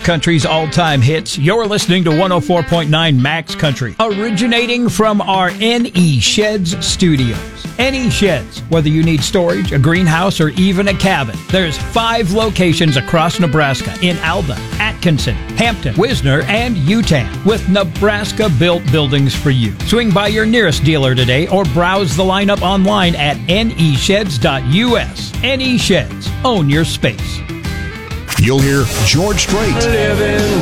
Country's all-time hits. You're listening to 104.9 Max Country, originating from our NE Sheds studios. NE Sheds, whether you need storage, a greenhouse, or even a cabin. There's 5 locations across Nebraska in Alba, Atkinson, Hampton, Wisner, and Utan, with Nebraska-built buildings for you. Swing by your nearest dealer today or browse the lineup online at nesheds.us. NE Sheds. Own your space. You'll hear George Strait.